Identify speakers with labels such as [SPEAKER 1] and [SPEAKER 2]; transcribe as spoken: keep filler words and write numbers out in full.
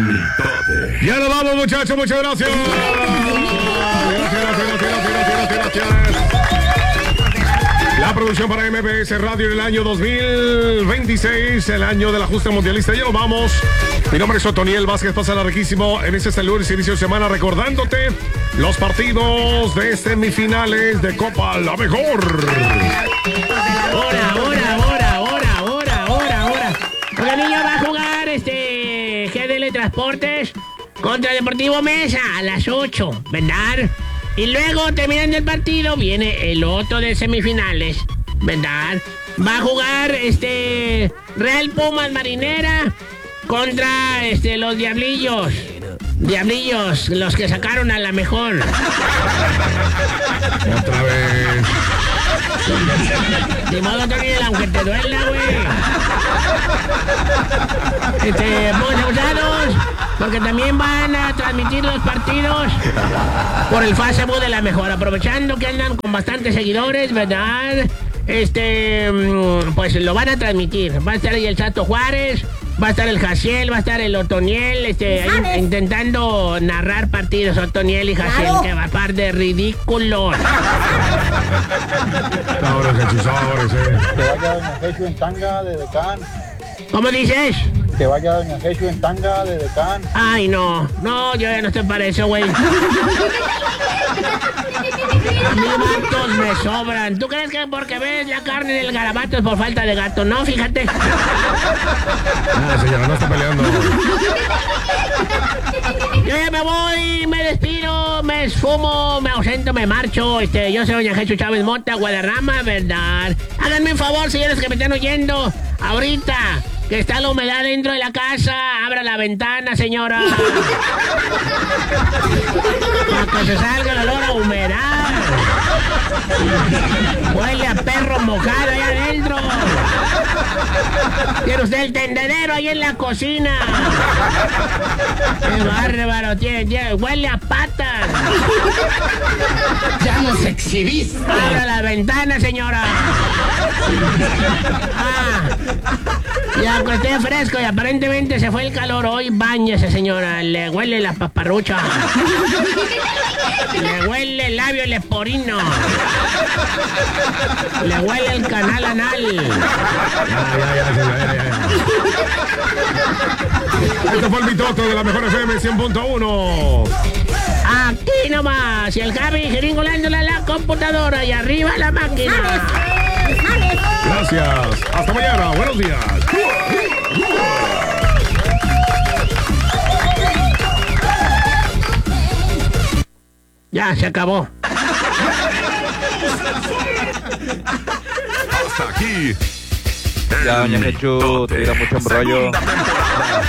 [SPEAKER 1] Ya nos vamos, muchachos, muchas gracias. Gracias, gracias, gracias, gracias, gracias, gracias. La producción para M B S Radio en el año dos mil veintiséis, el año de la justa mundialista. Ya nos vamos. Mi nombre es Otoniel Vázquez, pásala riquísimo en este lunes, inicio de semana, recordándote los partidos de semifinales de Copa La Mejor.
[SPEAKER 2] Ahora, ahora, ahora, ahora, ahora, ahora, ahora. El niño va a jugar este G D L Transportes contra Deportivo Mesa a las ocho, ¿verdad? Y luego, terminando el partido, viene el otro de semifinales, ¿verdad? Va a jugar este Real Pumas Marinera contra este los Diablillos. Diablillos, los que sacaron a la mejor.
[SPEAKER 1] Otra vez.
[SPEAKER 2] De modo, Toniel, aunque te duela, güey. Este, pues, abusados, porque también van a transmitir los partidos por el Facebook de la mejor. Aprovechando que andan con bastantes seguidores, ¿verdad? Este, pues lo van a transmitir. Va a estar ahí el Chato Juárez, va a estar el Jaciel, va a estar el Otoniel, este, ahí, intentando narrar partidos, Otoniel y Jaciel, claro, que va a par de ridículos.
[SPEAKER 1] Ahora se chuzadores, eh.
[SPEAKER 3] Que vaya Doña Jesús en tanga de Decán.
[SPEAKER 2] ¿Cómo dices?
[SPEAKER 3] Que vaya Doña Jesús en tanga de Decán.
[SPEAKER 2] Ay, no, no, yo ya no estoy para eso, güey. A mí gatos me sobran. ¿Tú crees que porque ves la carne del garabato es por falta de gato? No, fíjate.
[SPEAKER 1] Ah, señora, no está peleando.
[SPEAKER 2] Yo ya me voy, me despido, me esfumo, me ausento, me marcho. Este, yo soy Doña Jesús Chávez Mota, Guadarrama, ¿verdad? Háganme un favor, señores que me están oyendo. Ahorita que está la humedad dentro de la casa, abra la ventana, señora. Para que se salga el olor a humedad. Huele a perro mojado allá adentro. Tiene usted el tendedero ahí en la cocina. Qué bárbaro, tiene, tiene, huele a patas.
[SPEAKER 4] Ya nos exhibiste.
[SPEAKER 2] Abra la ventana, señora. Ah, ya que esté fresco y aparentemente se fue el calor hoy, báñese, señora. Le huele la paparrucha. Le huele el labio leporino. Le huele el canal anal.
[SPEAKER 1] Ya, ya, ya, ya, ya, ya. Este fue el Bitoto de la Mejor F M cien punto uno.
[SPEAKER 2] Aquí nomás. Y el Javi jeringolándole a la computadora y arriba la máquina.
[SPEAKER 1] Gracias. Hasta mañana. Buenos días.
[SPEAKER 2] Ya, se acabó.
[SPEAKER 5] Hasta aquí.
[SPEAKER 6] Ya, Doña Jesús, te da mucho rollo.